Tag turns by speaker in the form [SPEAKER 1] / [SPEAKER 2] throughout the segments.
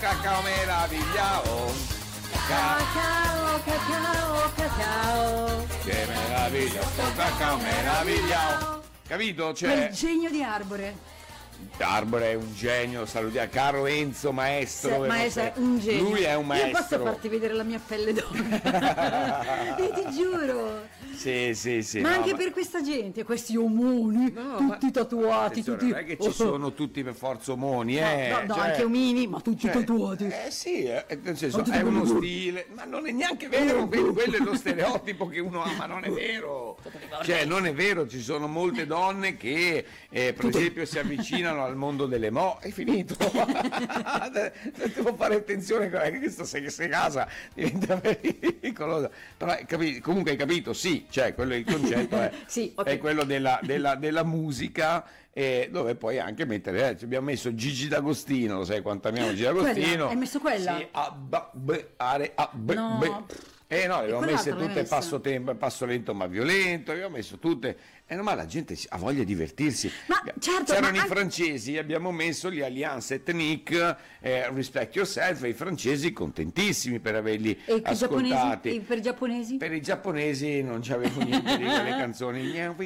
[SPEAKER 1] cacao meravigliao.
[SPEAKER 2] Cacao, cacao, cacao.
[SPEAKER 1] Che meraviglia, sto cacao meravigliao. Capito? Cioè,
[SPEAKER 2] Quel genio di Arbore.
[SPEAKER 1] Arbore è un genio, salutiamo caro Enzo, maestro.
[SPEAKER 2] Maestro è un genio.
[SPEAKER 1] Lui è un maestro.
[SPEAKER 2] Io posso farti vedere la mia pelle d'oro. E ti giuro.
[SPEAKER 1] Sì.
[SPEAKER 2] Ma
[SPEAKER 1] no,
[SPEAKER 2] anche per questa gente, questi omoni, tutti tatuati,
[SPEAKER 1] attenzione,
[SPEAKER 2] tutti.
[SPEAKER 1] non è che ci sono tutti per forza omoni,
[SPEAKER 2] No,
[SPEAKER 1] cioè,
[SPEAKER 2] anche omini, ma tutti tatuati.
[SPEAKER 1] Sì, nel senso, è uno stile, ma non è neanche vero, quello è lo stereotipo che uno ha, ma non è vero. Cioè, non è vero, ci sono molte donne che, per esempio, si avvicinano al mondo delle è finito. Devo fare attenzione, che se casa diventa pericolosa. Però, comunque hai capito, sì, cioè, quello il concetto è,
[SPEAKER 2] sì, okay.
[SPEAKER 1] È quello della musica, dove puoi anche mettere, abbiamo messo Gigi D'Agostino, lo sai quanto amiamo Gigi D'Agostino?
[SPEAKER 2] Hai messo quella?
[SPEAKER 1] Sì, A, B, are, A, B,
[SPEAKER 2] no.
[SPEAKER 1] B. Le ho messe tutte passo lento ma violento, le ho messo tutte, ma la gente ha voglia di divertirsi.
[SPEAKER 2] Ma certo,
[SPEAKER 1] c'erano i francesi, abbiamo messo gli Alliance Ethnique, Respect Yourself, e i francesi contentissimi per averli ascoltati.
[SPEAKER 2] E per i giapponesi?
[SPEAKER 1] Per i giapponesi non c'avevo niente di quelle canzoni.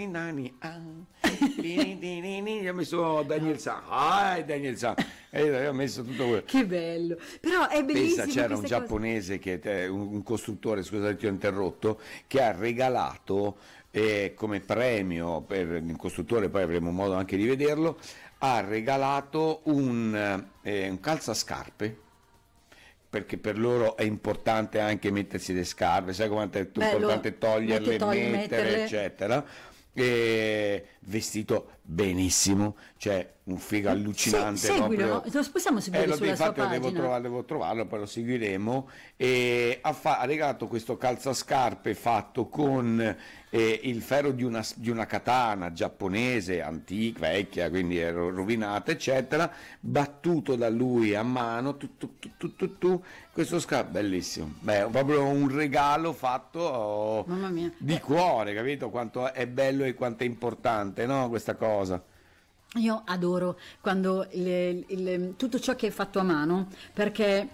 [SPEAKER 1] Gli ho messo Daniel San, ho messo tutto quello.
[SPEAKER 2] Che bello, però è bellissimo.
[SPEAKER 1] Pensa, c'era un giapponese che un costruttore, scusate ti ho interrotto, che ha regalato come premio per il costruttore, poi avremo modo anche di vederlo, ha regalato un calzascarpe, perché per loro è importante anche mettersi le scarpe, sai quanto è importante toglierle, metterle, eccetera. Vestito benissimo, cioè un figo allucinante.
[SPEAKER 2] Seguilo, lo possiamo seguire sulla sua pagina.
[SPEAKER 1] Devo trovarlo, poi lo seguiremo. E ha regalato questo calzascarpe fatto con il ferro di una katana giapponese antica, vecchia, quindi era rovinata, eccetera, battuto da lui a mano, questo scarpe bellissimo. Beh, proprio un regalo fatto
[SPEAKER 2] mamma mia,
[SPEAKER 1] di cuore, capito quanto è bello e quanto è importante, no, questa cosa.
[SPEAKER 2] Io adoro quando tutto ciò che è fatto a mano, perché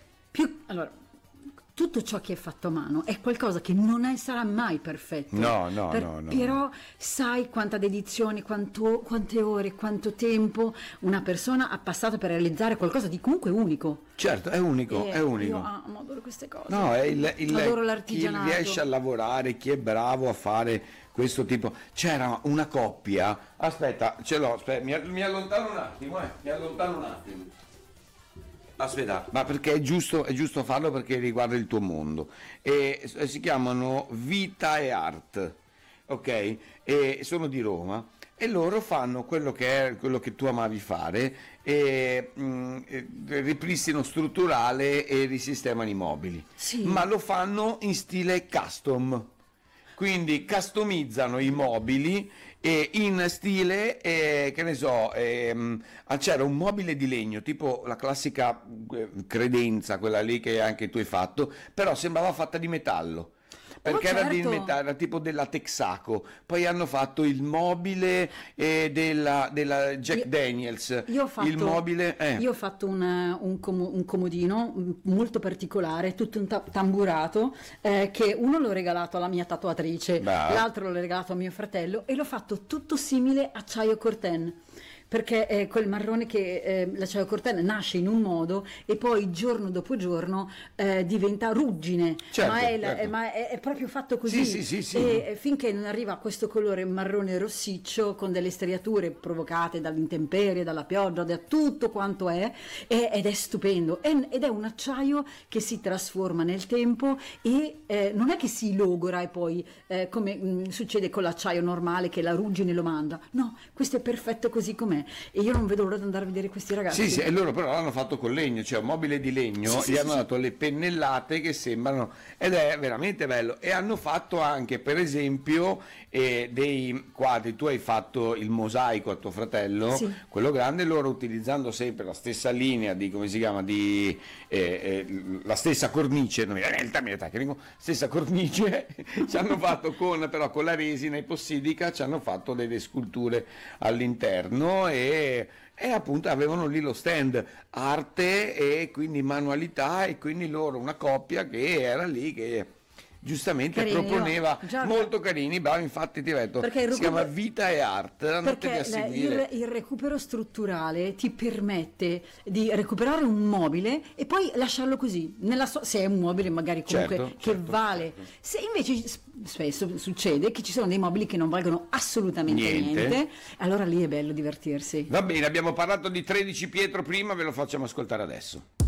[SPEAKER 2] tutto ciò che è fatto a mano è qualcosa che non sarà mai perfetto.
[SPEAKER 1] No.
[SPEAKER 2] Però sai quanta dedizione, quante ore, quanto tempo una persona ha passato per realizzare qualcosa di comunque unico.
[SPEAKER 1] Certo, è unico.
[SPEAKER 2] Io adoro queste cose.
[SPEAKER 1] No, è
[SPEAKER 2] adoro l'artigianato.
[SPEAKER 1] Chi riesce a lavorare, chi è bravo a fare questo tipo. C'era una coppia, aspetta, ce l'ho, mi allontano un attimo, Aspetta, ma perché è giusto farlo, perché riguarda il tuo mondo. Si chiamano Vita e Art, ok? E sono di Roma e loro fanno quello che tu amavi fare, ripristino strutturale e risistemano i mobili,
[SPEAKER 2] sì.
[SPEAKER 1] Ma lo fanno in stile custom. Quindi customizzano i mobili in stile, che ne so, c'era un mobile di legno, tipo la classica credenza, quella lì che anche tu hai fatto, però sembrava fatta di metallo. Perché era di metallo, era tipo della Texaco. Poi hanno fatto il mobile della Jack Daniels.
[SPEAKER 2] Io ho fatto un comodino molto particolare, tutto un tamburato, che uno l'ho regalato alla mia tatuatrice, l'altro l'ho regalato a mio fratello, e l'ho fatto tutto simile acciaio Corten. Perché quel marrone che l'acciaio Corten nasce in un modo e poi giorno dopo giorno diventa ruggine,
[SPEAKER 1] certo.
[SPEAKER 2] ma è proprio fatto così.
[SPEAKER 1] Sì.
[SPEAKER 2] E finché non arriva a questo colore marrone rossiccio con delle striature provocate dall'intemperie, dalla pioggia, da tutto quanto ed è stupendo, ed è un acciaio che si trasforma nel tempo e non è che si logora e poi come succede con l'acciaio normale che la ruggine lo manda. No, questo è perfetto così com'è. E io non vedo l'ora di andare a vedere questi ragazzi.
[SPEAKER 1] Sì, e loro però l'hanno fatto con legno, cioè un mobile di legno, gli hanno dato le pennellate che sembrano, ed è veramente bello. E hanno fatto anche, per esempio, dei quadri. Tu hai fatto il mosaico a tuo fratello, quello grande, loro utilizzando sempre la stessa linea di, come si chiama, di la stessa cornice, non mi viene il termine tecnico, stessa cornice, ci hanno fatto però con la resina epossidica, ci hanno fatto delle sculture all'interno, e e appunto avevano lì lo stand arte e quindi manualità, e quindi loro una coppia che era lì che giustamente
[SPEAKER 2] Carini,
[SPEAKER 1] proponeva,
[SPEAKER 2] no? Già-
[SPEAKER 1] molto carini, bravi, infatti ti ho detto,
[SPEAKER 2] Perché il
[SPEAKER 1] si chiama
[SPEAKER 2] recupero-
[SPEAKER 1] Vita e Arte, andatevi a
[SPEAKER 2] Perché
[SPEAKER 1] seguire.
[SPEAKER 2] il recupero strutturale ti permette di recuperare un mobile e poi lasciarlo così, se è un mobile magari comunque
[SPEAKER 1] Certo,
[SPEAKER 2] che
[SPEAKER 1] certo,
[SPEAKER 2] vale. Se invece spesso succede che ci sono dei mobili che non valgono assolutamente
[SPEAKER 1] Niente.
[SPEAKER 2] niente, allora lì è bello divertirsi.
[SPEAKER 1] Va bene, abbiamo parlato di 13 Pietro prima, ve lo facciamo ascoltare adesso.